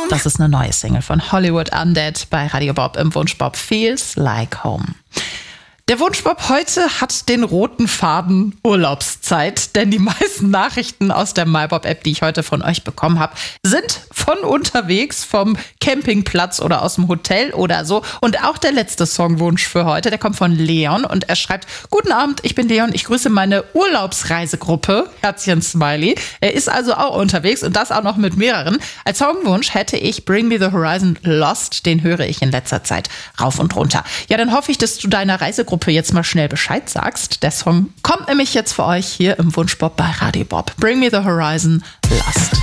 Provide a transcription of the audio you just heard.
Das ist eine neue Single von Hollywood Undead bei Radio Bob im Wunschbob Feels Like Home. Der Wunschbob heute hat den roten Faden Urlaubszeit, denn die meisten Nachrichten aus der MyBob-App, die ich heute von euch bekommen habe, sind von unterwegs, vom Campingplatz oder aus dem Hotel oder so. Und auch der letzte Songwunsch für heute, der kommt von Leon und er schreibt: Guten Abend, ich bin Leon, ich grüße meine Urlaubsreisegruppe, Herzchen Smiley. Er ist also auch unterwegs und das auch noch mit mehreren. Als Songwunsch hätte ich Bring Me the Horizon Lost, den höre ich in letzter Zeit rauf und runter. Ja, dann hoffe ich, dass du deiner Reisegruppe jetzt mal schnell Bescheid sagst. Der Song kommt nämlich jetzt für euch hier im Wunschbob bei Radio Bob. Bring Me the Horizon Lost.